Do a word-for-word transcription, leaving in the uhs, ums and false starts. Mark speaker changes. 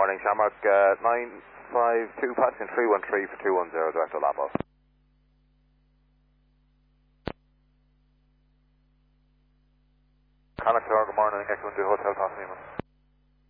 Speaker 1: morning, Shamrock uh, nine five two, passing three one three for two one zero, Director Labo. Connacht Tower, good morning, Echo one two Hotel Tasneema.